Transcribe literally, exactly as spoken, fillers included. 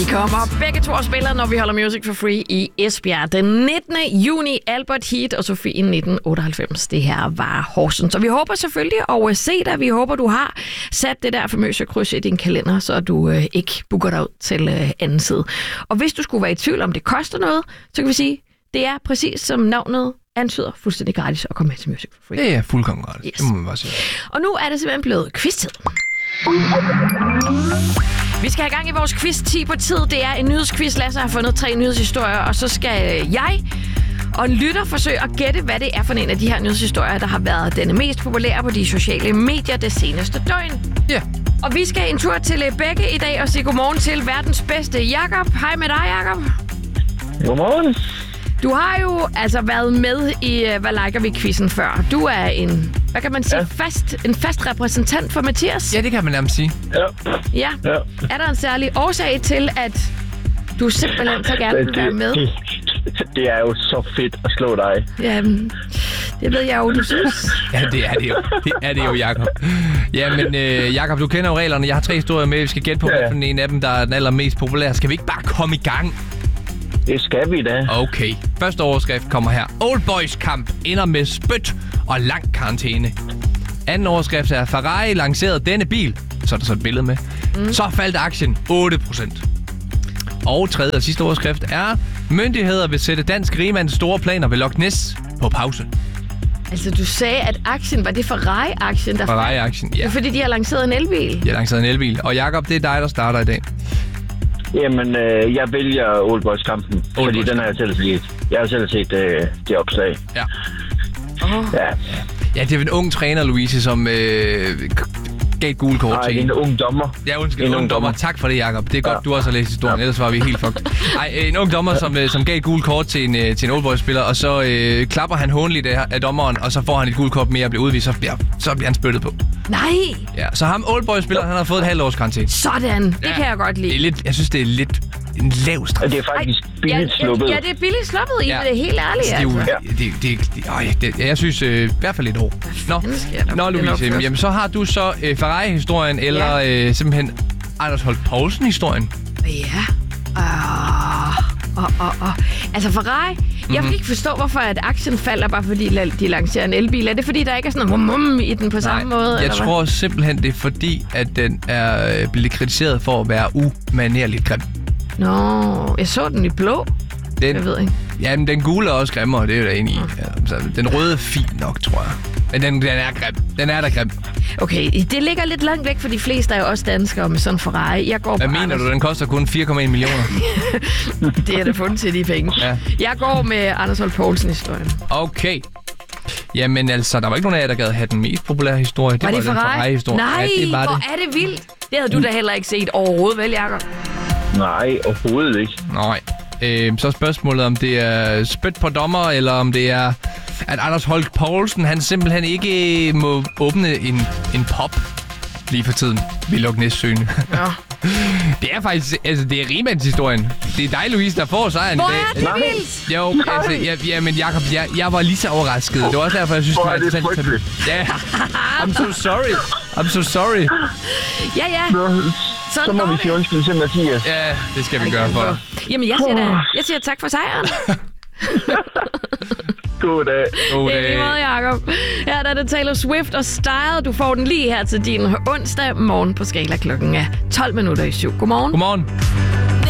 De kommer begge to og spiller, når vi holder Music for Free i Esbjerg. Den nittende juni, Albert Heat og Sofie nitten otteoghalvfems. Det her var Horsens. Så vi håber selvfølgelig at se dig. Vi håber, du har sat det der famøse kryds i din kalender, så du øh, ikke booker dig ud til øh, anden side. Og hvis du skulle være i tvivl om, det koster noget, så kan vi sige, det er præcis som navnet antyder, fuldstændig gratis at komme med til Music for Free. Det er fuldkommen gratis. Yes. Det må man bare sige. Og nu er det simpelthen blevet quiz-tid. Vi skal have gang i vores quiz ti på tid. Det er en nyhedsquiz. Lasse har fundet tre nyhedshistorier, og så skal jeg og en lytter forsøge at gætte, hvad det er for en af de her nyhedshistorier, der har været den mest populære på de sociale medier det seneste døgn. Ja. Yeah. Og vi skal en tur til Begge i dag og sige godmorgen til verdens bedste Jakob. Hej med dig, Jakob. Godmorgen. Du har jo altså været med i Hvad liker vi-quizzen før. Du er en, hvad kan man sige, ja. fast, en fast repræsentant for Mathias. Ja, det kan man nærmest sige. Ja. Ja. ja. Er der en særlig årsag til, at du simpelthen så gerne vil være med? Det, det er jo så fedt at slå dig. Ja, det ved jeg jo, du synes. Ja, det er det jo. Det er det jo, Jakob. Ja, men øh, Jakob, du kender jo reglerne. Jeg har tre historier med. Vi skal gætte på, ja. hvilken en af dem, der er den allermest populære. Skal vi ikke bare komme i gang? Det skal vi da. Okay. Første overskrift kommer her. Old Boys kamp ender med spyt og lang karantæne. Anden overskrift er, Ferrari lancerede denne bil. Så er der så et billede med. Mm. Så faldt aktien otte procent. Og tredje og sidste overskrift er, myndigheder vil sætte dansk rigmands store planer ved Loch Ness på pause. Altså, du sagde, at aktien var det Ferrari-aktien, der Ferrari-aktien, ja. Det er fordi, de har lanceret en elbil. De har lanceret en elbil. Og Jakob, det er dig, der starter i dag. Jamen, øh, jeg vælger Old Boys-kampen, Old fordi Boys. den har jeg selv set. Jeg har selv set øh, det opslag. Ja. Oh. Ja. Ja, det er en ung træner, Louise, som øh, gav et gule kort til. Nej, en ung dommer. Ja, undskyld, en ung dommer. dommer. Tak for det, Jakob. Det er godt, ja. du også har læst historien, ja. ellers var vi helt fucked. Ej, en ung dommer, som, som gav et gule kort til en, til en Old Boys-spiller, og så øh, klapper han håndeligt af, af dommeren, og så får han et gule kort mere og bliver udvist, så bliver, så bliver han spyttet på. Nej! Ja, så ham Old Boys-spilleren, han har fået et halvt års karantæne. Sådan! Det ja. kan jeg godt lide. Det er lidt, jeg synes, det er lidt en lav straf. Det er faktisk billigt sluppet. Ja, ja, det er billigt sluppet i, ja. det er helt ærligt. Altså, det er jo, det, det, det, øj, det, jeg synes øh, i hvert fald lidt hårdt. Nå, Nå Louise, jamen, så har du så øh, Ferrari-historien, eller ja. øh, simpelthen Anders Holk Poulsen-historien. Ja. Uh, uh, uh, uh. Altså Ferrari, mm-hmm. jeg kan ikke forstå, hvorfor at aktien falder, bare fordi de lancerer en elbil. Er det fordi, der ikke er sådan noget mum i den på Nej, samme måde? jeg eller tror hvad? simpelthen, det er fordi, at den er blevet kritiseret for at være umanerligt grim. Nå, jeg så den i blå. Den, jeg ved ikke. Jamen, den gule er også grimmere, det er jo der enig i. Ja, så den røde er fin nok, tror jeg. Men den, den er grim. Den er da grim. Okay, det ligger lidt langt væk, for de fleste er jo også danskere med sådan en Ferrari. Jeg går Hvad mener Anders... du? Den koster kun fire komma en millioner? Det er da fundet til de penge. Ja. Jeg går med Anders Holk Poulsen-historien. Okay. Jamen altså, der var ikke nogen af jer, der gad have den mest populære historie. Det var, var det den Ferrari-historie. Nej, ja, det var hvor det. er det vildt. Det havde du da heller ikke set overhovedet, vel, Jakob? Nej, overhovedet ikke. Nej. Øh, så er spørgsmålet, om det er spyt på dommer, eller om det er, at Anders Holk Poulsen, han simpelthen ikke må åbne en, en pop lige for tiden ved Loch Ness-søen. Ja. Det er faktisk, altså det er rimandshistorien. Det er dig, Louise, der får sejren i dag. Hvor er det vildt? Jo, altså, ja, ja, men Jacob, jeg, jeg var lige så overrasket. Det var også derfor, jeg synes, det var interessant. Ja, I'm so sorry. I'm so sorry. Ja, ja. Så, så må vi sige undskyld til Mathias. Ja, det skal vi gøre for dig. Jamen, jeg siger, da, jeg siger tak for sejren. God dag. God dag. Det er lige måde, Jacob. Her er det Taylor Swift og Style. Du får den lige her til din onsdag morgen på Skala. Klokken er tolv minutter i syv. Godmorgen. Godmorgen.